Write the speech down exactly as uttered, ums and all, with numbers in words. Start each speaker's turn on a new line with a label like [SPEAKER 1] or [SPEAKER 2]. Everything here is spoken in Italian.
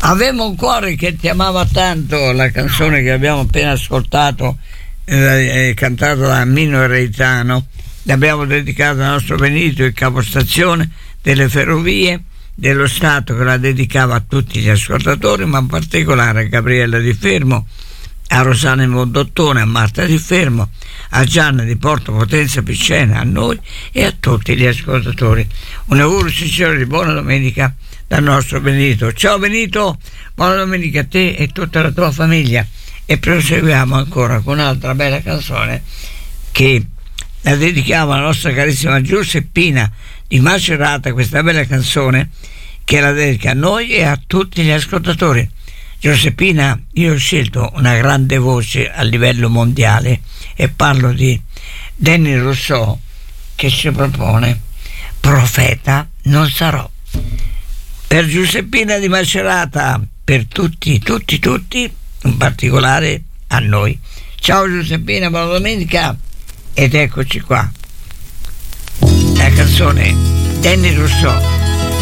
[SPEAKER 1] Avevo un cuore che ti amava tanto, la canzone che abbiamo appena ascoltato, eh, è cantata da Mino Reitano. L'abbiamo dedicata al nostro Benito, il capostazione delle ferrovie dello Stato, che la dedicava a tutti gli ascoltatori, ma in particolare a Gabriella Di Fermo, a Rosanna Mondottone, a Marta Di Fermo, a Gianna di Porto Potenza Picena, a noi e a tutti gli ascoltatori. Un augurio sincero di buona domenica dal nostro Benito. Ciao Benito, buona domenica a te e tutta la tua famiglia, e proseguiamo ancora con un'altra bella canzone che la dedichiamo alla nostra carissima Giuseppina di Macerata, questa bella canzone che la dedica a noi e a tutti gli ascoltatori. Giuseppina, io ho scelto una grande voce a livello mondiale e parlo di Danny Rousseau, che ci propone Profeta non sarò. Per Giuseppina di Macerata, per tutti, tutti, tutti, in particolare a noi. Ciao Giuseppina, buona domenica, ed eccoci qua. La canzone Danny Rousseau.